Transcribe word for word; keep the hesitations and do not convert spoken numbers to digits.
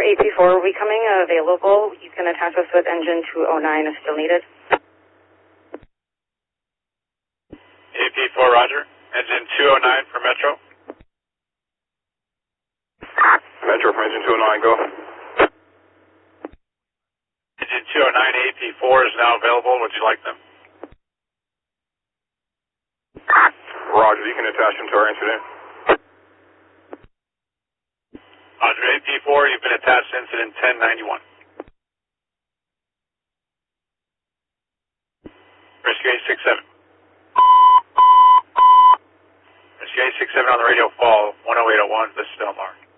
A P four will be coming available. You can attach us with engine two oh nine if still needed. A P four, roger. Engine two oh nine for Metro. Metro for engine two oh nine, go. Engine two oh nine A P four is now available. Would you like them? Roger, you can attach them to our incident. Roger, A P four, you've been attached to incident ten ninety-one. Rescue eight six seven. Rescue eight six seven on the radio, fall one oh eight oh one, this is Del Mar.